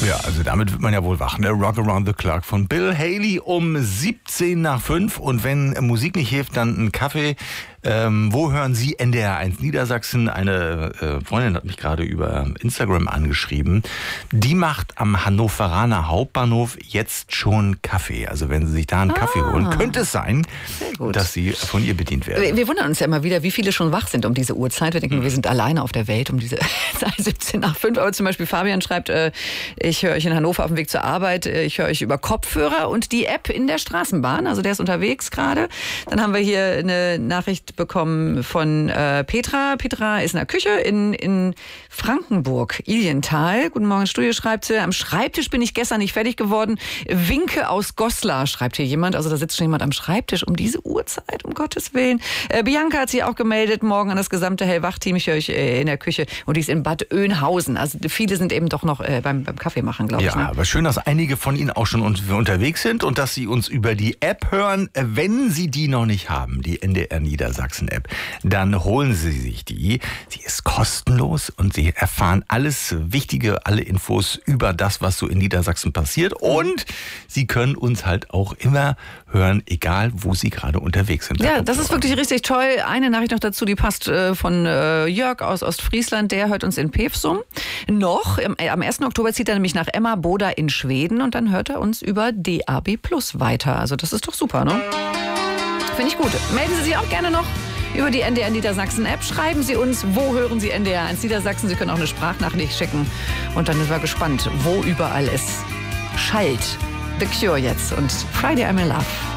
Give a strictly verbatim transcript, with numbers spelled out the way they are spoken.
Ja, also damit wird man ja wohl wach. Ne? Rock Around the Clock von Bill Haley um siebzehn nach fünf. Und wenn Musik nicht hilft, dann ein Kaffee. Ähm, wo hören Sie N D R eins Niedersachsen? Eine äh, Freundin hat mich gerade über Instagram angeschrieben. Die macht am Hannoveraner Hauptbahnhof jetzt schon Kaffee. Also wenn Sie sich da einen ah, Kaffee holen, könnte es sein, dass Sie von ihr bedient werden. Wir, wir wundern uns ja immer wieder, wie viele schon wach sind um diese Uhrzeit. Wir denken, hm. wir sind alleine auf der Welt um diese siebzehn nach fünf. Aber zum Beispiel Fabian schreibt, äh, ich höre euch in Hannover auf dem Weg zur Arbeit. Ich höre euch über Kopfhörer und die App in der Straßenbahn. Also der ist unterwegs gerade. Dann haben wir hier eine Nachricht bekommen von äh, Petra. Petra ist in der Küche in, in Frankenburg, Ilienthal. Guten Morgen, Studio, schreibt sie. Am Schreibtisch bin ich gestern nicht fertig geworden. Winke aus Goslar, schreibt hier jemand. Also da sitzt schon jemand am Schreibtisch um diese Uhrzeit, um Gottes Willen. Äh, Bianca hat sich auch gemeldet, morgen an das gesamte Hellwach-Team. Ich höre euch äh, in der Küche und die ist in Bad Oeynhausen. Also viele sind eben doch noch äh, beim, beim Kaffee machen, glaube ja, ich. Ne? Ja, aber schön, dass einige von Ihnen auch schon un- unterwegs sind und dass Sie uns über die App hören. Wenn Sie die noch nicht haben, die N D R Niedersachsen App, dann holen Sie sich die. Sie ist kostenlos und Sie erfahren alles Wichtige, alle Infos über das, was so in Niedersachsen passiert. Und Sie können uns halt auch immer hören, egal wo Sie gerade unterwegs sind. Ja, das ist wirklich richtig toll. Eine Nachricht noch dazu, die passt äh, von äh, Jörg aus Ostfriesland. Der hört uns in Pevsum. Noch, im, äh, am ersten Oktober zieht er nämlich nach Emmaboda in Schweden und dann hört er uns über D A B Plus weiter. Also das ist doch super, ne? Finde ich gut. Melden Sie sich auch gerne noch über die N D R Niedersachsen App. Schreiben Sie uns, wo hören Sie N D R eins Niedersachsen. Sie können auch eine Sprachnachricht schicken. Und dann sind wir gespannt, wo überall es schallt. The Cure jetzt und Friday I'm in Love.